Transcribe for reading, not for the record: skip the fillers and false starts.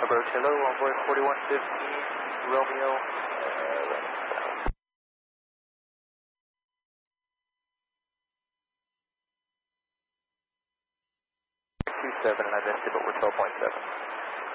Approach hello, onboard 4115, Romeo, south. 27 and I missed it, but we're 12.7.